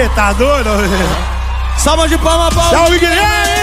Você tá doido? Salva de palma, Paulo. Salve, Guilherme!